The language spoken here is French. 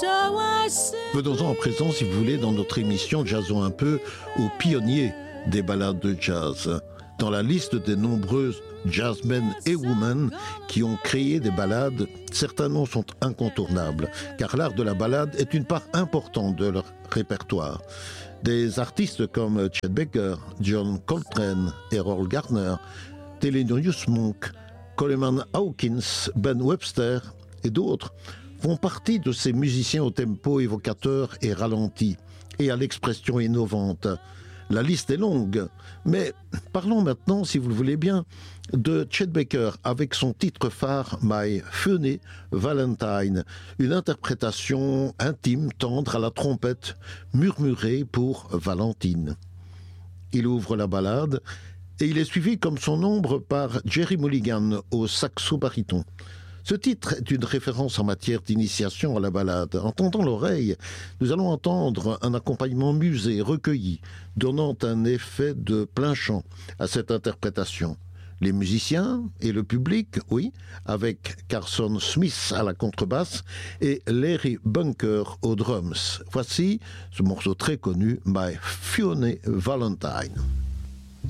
Venons-en à présent, si vous voulez, dans notre émission, jazzons un peu aux pionniers des ballades de jazz. Dans la liste des nombreuses jazzmen et women qui ont créé des ballades, certains noms sont incontournables, car l'art de la ballade est une part importante de leur répertoire. Des artistes comme Chet Baker, John Coltrane, Errol Garner, Thelonious Monk, Coleman Hawkins, Ben Webster et d'autres font partie de ces musiciens au tempo évocateur et ralenti et à l'expression innovante. La liste est longue, mais parlons maintenant, si vous le voulez bien, de Chet Baker avec son titre phare My Funny Valentine, une interprétation intime, tendre à la trompette, murmurée pour Valentine. Il ouvre la ballade et il est suivi comme son ombre par Jerry Mulligan au saxo baryton. Ce titre est une référence en matière d'initiation à la ballade. En tendant l'oreille, nous allons entendre un accompagnement musé, recueilli, donnant un effet de plein chant à cette interprétation. Les musiciens et le public, oui, avec Carson Smith à la contrebasse et Larry Bunker aux drums. Voici ce morceau très connu, My Funny Valentine.